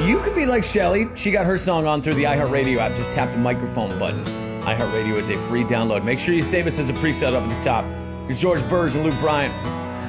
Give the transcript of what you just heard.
You could be like Shelly. She got her song on through the iHeartRadio app. Just tap the microphone button. iHeartRadio is a free download. Make sure you save us as a preset up at the top. It's George Burrs and Luke Bryant.